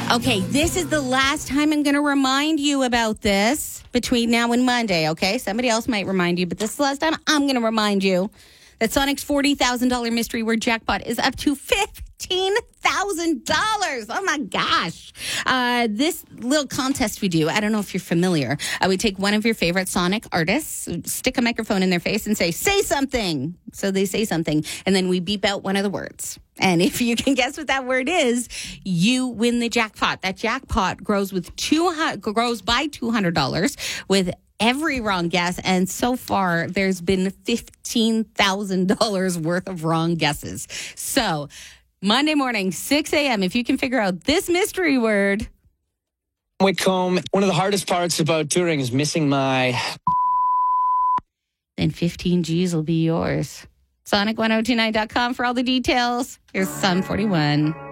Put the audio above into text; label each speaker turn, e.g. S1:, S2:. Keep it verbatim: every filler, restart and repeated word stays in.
S1: Okay, this is the last time I'm going to remind you about this between now and Monday, okay? Somebody else might remind you, but this is the last time I'm going to remind you that Sonic's forty thousand dollars mystery word jackpot is up to fifteen thousand dollars. Oh, my gosh. Uh, this little contest we do, I don't know if you're familiar. Uh, we take one of your favorite Sonic artists, stick a microphone in their face and say, say something. So they say something, and then we beep out one of the words. And if you can guess what that word is, you win the jackpot. That jackpot grows with two grows by two hundred dollars with every wrong guess. And so far, there's been fifteen thousand dollars worth of wrong guesses. So Monday morning, six a.m., if you can figure out this mystery word.
S2: Whitcomb, one of the hardest parts about touring is missing my...
S1: Then fifteen G's will be yours. Sonic ten twenty-nine dot com for all the details. Here's Sun forty-one.